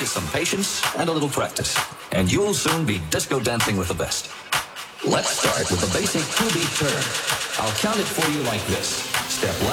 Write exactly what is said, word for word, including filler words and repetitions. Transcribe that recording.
some patience and a little practice, and you'll soon be disco dancing with the best. Let's start with the basic two-beat turn. I'll count it for you like this. Step one.